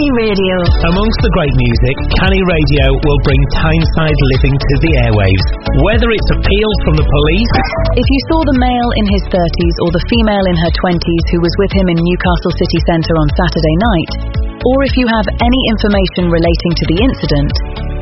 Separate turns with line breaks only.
Canny Radio.
Amongst the great music, Canny Radio will bring Tyneside living to the airwaves. Whether it's appeals from the police...
If you saw the male in his 30s or the female in her 20s who was with him in Newcastle city centre on Saturday night, or if you have any information relating to the incident,